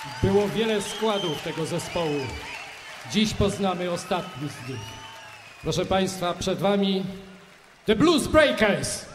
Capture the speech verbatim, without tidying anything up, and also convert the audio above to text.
Było wiele składów tego zespołu. Dziś poznamy ostatni z nich. Proszę Państwa, przed Wami The Blues Breakers.